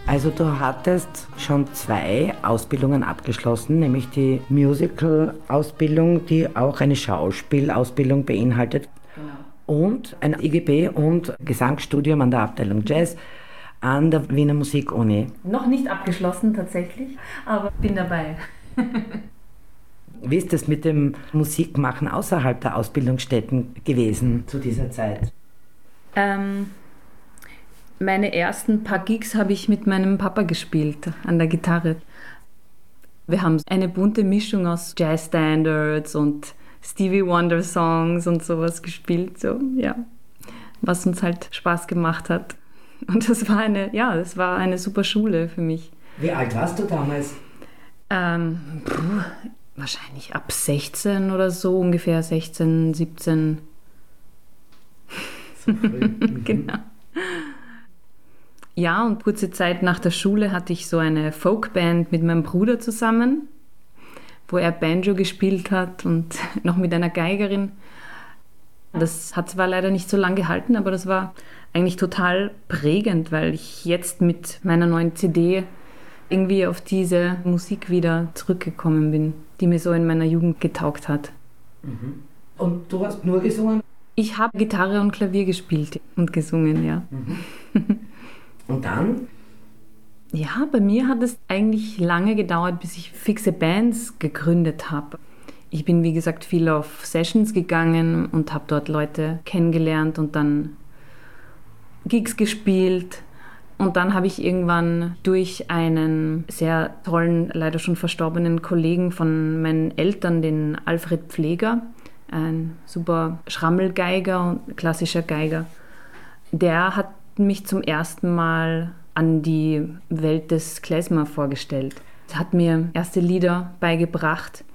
Also du hattest schon 2 Ausbildungen abgeschlossen, nämlich die Musical-Ausbildung, die auch eine Schauspielausbildung beinhaltet. Genau. Und ein IGB und Gesangsstudium an der Abteilung Jazz an der Wiener Musikuni. Noch nicht abgeschlossen tatsächlich, aber bin dabei. Wie ist das mit dem Musikmachen außerhalb der Ausbildungsstätten gewesen zu dieser Zeit? Meine ersten paar Gigs habe ich mit meinem Papa gespielt an der Gitarre. Wir haben eine bunte Mischung aus Jazz-Standards und Stevie Wonder Songs und sowas gespielt, so, ja, was uns halt Spaß gemacht hat. Und das war eine super Schule für mich. Wie alt warst du damals? Wahrscheinlich ab 16 oder so, ungefähr 16, 17. So früh. Genau. Ja, und kurze Zeit nach der Schule hatte ich so eine Folkband mit meinem Bruder zusammen, wo er Banjo gespielt hat und noch mit einer Geigerin. Das hat zwar leider nicht so lange gehalten, aber das war eigentlich total prägend, weil ich jetzt mit meiner neuen CD irgendwie auf diese Musik wieder zurückgekommen bin, die mir so in meiner Jugend getaugt hat. Mhm. Und du hast nur gesungen? Ich habe Gitarre und Klavier gespielt und gesungen, ja. Mhm. Und dann? Ja, bei mir hat es eigentlich lange gedauert, bis ich fixe Bands gegründet habe. Ich bin, wie gesagt, viel auf Sessions gegangen und habe dort Leute kennengelernt und dann Gigs gespielt. Und dann habe ich irgendwann durch einen sehr tollen, leider schon verstorbenen Kollegen von meinen Eltern, den Alfred Pfleger, ein super Schrammelgeiger und klassischer Geiger, der hat mich zum ersten Mal an die Welt des Klezmer vorgestellt. Er hat mir erste Lieder beigebracht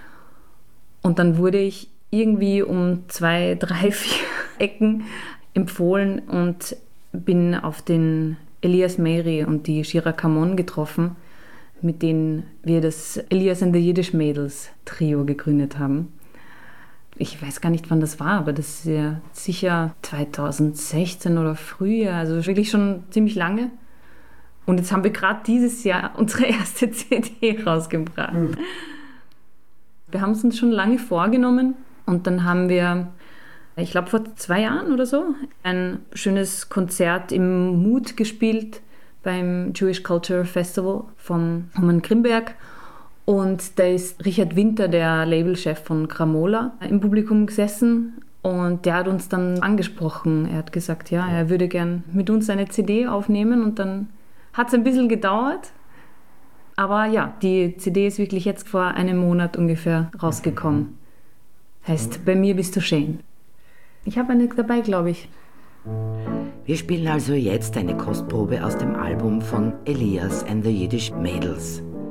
und dann wurde ich irgendwie um 2, 3, 4 Ecken empfohlen und bin auf den Elias Meyri und die Shira Kamon getroffen, mit denen wir das Elias and the Yiddish Mädels Trio gegründet haben. Ich weiß gar nicht, wann das war, aber das ist ja sicher 2016 oder früher, also wirklich schon ziemlich lange. Und jetzt haben wir gerade dieses Jahr unsere erste CD rausgebracht. Mhm. Wir haben es uns schon lange vorgenommen und dann haben wir, ich glaube vor 2 Jahren oder so, ein schönes Konzert im Mut gespielt beim Jewish Culture Festival von Roman Grimberg. Und da ist Richard Winter, der Labelchef von Cramola, im Publikum gesessen und der hat uns dann angesprochen. Er hat gesagt, ja, er würde gern mit uns eine CD aufnehmen und dann hat es ein bisschen gedauert. Aber ja, die CD ist wirklich jetzt vor einem Monat ungefähr rausgekommen. Heißt, bei mir bist du schön. Ich habe eine dabei, glaube ich. Wir spielen also jetzt eine Kostprobe aus dem Album von Elias and the Yiddish Mädels.